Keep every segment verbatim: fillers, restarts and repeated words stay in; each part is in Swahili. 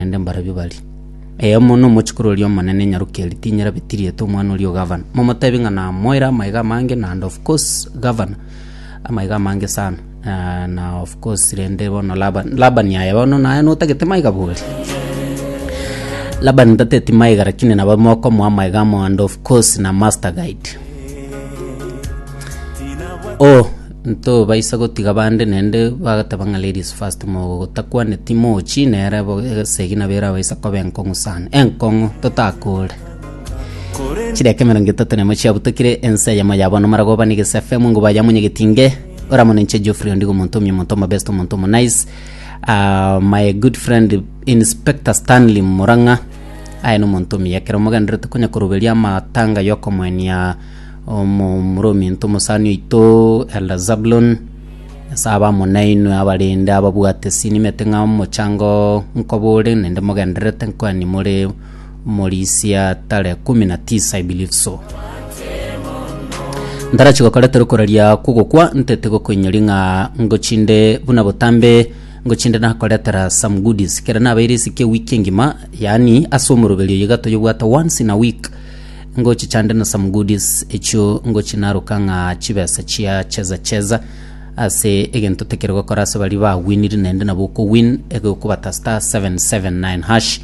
ende mbarabi bali e mono muchukuru lyo manene nyarukeli tinyera bitirie to mwana lyo governor momotebinga na moira maiga mange na and of course governor amaiga mange sana uh, na of course rende bono laban laban ya bono na no tagete maiga buli laban ndatete maiga rakine na bamoko mwa maiga mo and of course na master guide oh nto baisa gotiga bande nende bagatabanga ladies first mo takwa ne timo chinera bo segina bera baisa ko benkongo san enkongo totakole chire kemerange tatane mo chiabutakire ense ya mayabo no maragoba ni gesefe mungu baya munye gitinge ora mo nche Geoffrey ndigo montomi montomo best montomo nice uh, my good friend Inspector Stanley Moranga ayino montomi yakero mogandre tukonya kurubelia matanga yoko mwenia omo muromi ntomo sani ito Elda Zablon saba monaino abalinda ababuate sinimete nga mo chango nkobole nende mogandrete nkwani muri Morisia tale kumi na tisa I believe so ndara chigokolete rukoralia kugokwa ntete gokonyoringa ngochinde buna botambe ngochinde na koletera some goodies kera na bairisi ke weekend ma yani asomurubelio yigato yobwata once in a week ngochi chande na some goodies echo ngochi narukanga chibesa chia cheza cheza ase egento tekero gokora se bali ba winiri nende na boko win ego kubata star seven seven nine hash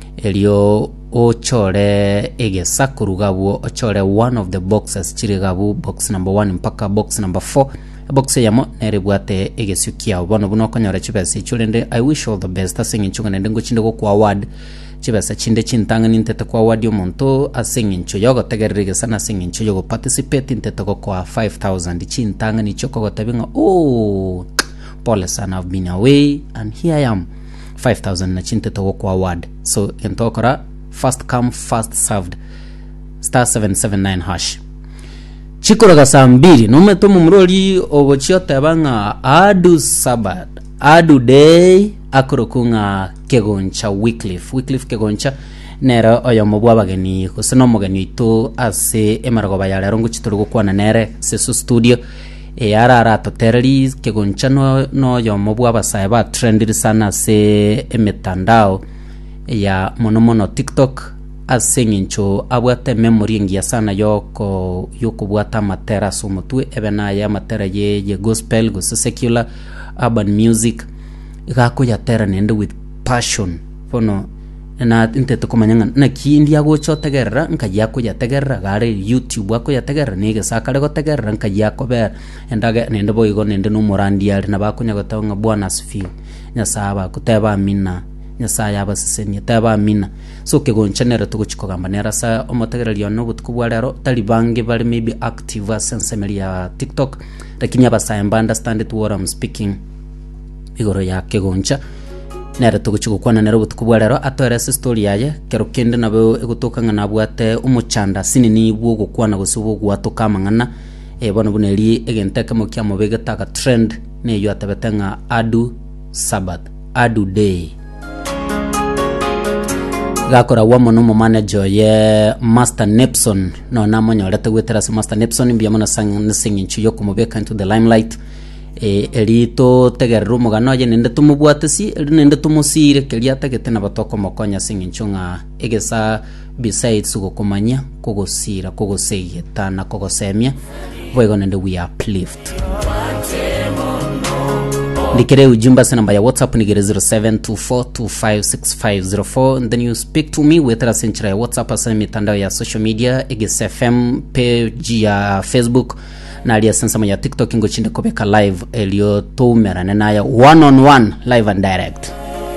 elio ochore ege sakurugabo ochore one of the boxes chirigabu box number one mpaka box number four box yamo nerebwate ege sukia bono buno konyora chibesa chulende I wish all the best asingi chunga nende ngochinde go kwa award chibesa chinde chintanga nintete kwa award yo monto asingi ncho yogo tegerige sana asingi ncho yogo participate nintete go kwa five thousand chintanga ni choko go tabinga oh pole sana I've been away and here I am five thousand na chintete go kwa award so entokora first come first served star seven seven nine hash chikuraga sambiri nume mu muroli obochiote banga adu sabat adu day akurukunga kegoncha Wycliffe Wycliffe kegoncha nera oyo mobwa bageni kuseno mogeni to ase emarago bayale rongo chiturugo kwana nere sesu studio e ara ara to terri kegoncha no no yo mobwa basaiba trendy sana se emetandao ya monomono TikTok asengincho abwate memory ngia sana yoko yoko bwata matera sumutwe ebena ya matera ye ye gospel go secular urban music gako ya tera nende with passion fono na intete komanyanga na kindi yago chotegerra nka yako ya tegerra gare YouTube wako ya tegerra nige sakale go tegerra nka yako be endaga nende boygo nende no morandi yari na bakunya go tawanga bwana sfi nya saba kuteba minna nyasaya basesenya taba mina so kegonchanera tuguchiko gamba nera sa omotegera lyono butukubwa lero talibange bali maybe active sensemeli ya TikTok lakini abasayamba understand it what I'm speaking igoro ya kegoncha nera tuguchiko kwana nera butukubwa lero atore story yaye kero kende nabo egutokanga nabwate umuchanda sinini bwo gukwana gusubo gwatoka mangana e bono buneli egenteka mo kyamo begataka trend ne yo atabetenga adu sabat adu day gakora wamo no manager ye Master Nepson no namonyo leta gwetera se Master Nepson mbiya mona sang singing chiyo kumobeka into the limelight e elito tegeru mugano ye nende tumubwatesi eri nende tumusire keliata getena batoko mokonya singing chunga egesa besides ugokomanya kogosira kogoseyeta na kogosemia boygo nende we uplift Nikere ujumba sa namba ya WhatsApp nigere zero seven two four two five six five zero four and then you speak to me with us in WhatsApp asa mitandao ya social media Egis F M page ya Facebook na alia sensa ya TikTok ingo chinde kobeka live elio to merane na ya one on one live and direct